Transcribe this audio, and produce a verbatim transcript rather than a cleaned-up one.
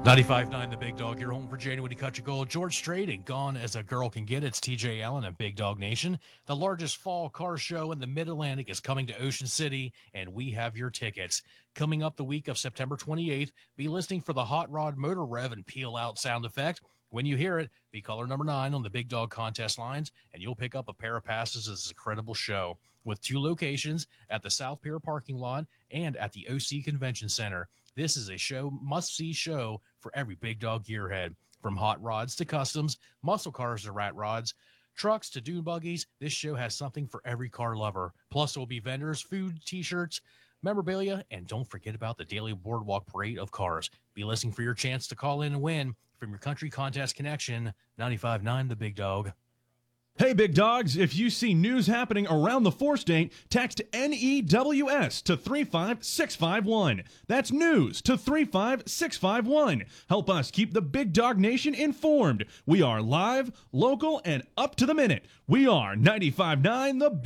ninety-five point nine The Big Dog, your home for January Country Gold. George Strait and Gone as a Girl Can Get. It's T J Allen at Big Dog Nation. The largest fall car show in the Mid-Atlantic is coming to Ocean City, and we have your tickets. Coming up the week of September twenty-eighth, be listening for the Hot Rod Motor Rev and Peel Out sound effect. When you hear it, be caller number nine on the Big Dog contest lines, and you'll pick up a pair of passes to this incredible show. With two locations at the South Pier parking lot and at the O C Convention Center. This is a show, must-see show for every Big Dog gearhead. From hot rods to customs, muscle cars to rat rods, trucks to dune buggies, this show has something for every car lover. Plus, there will be vendors, food, T-shirts, memorabilia, and don't forget about the daily boardwalk parade of cars. Be listening for your chance to call in and win from your country contest connection, ninety-five point nine The Big Dog. Hey, big dogs, if you see news happening around the four-state, text N E W S to three five six five one. That's news to three five six five one. Help us keep the Big Dog Nation informed. We are live, local, and up to the minute. We are ninety-five point nine The Big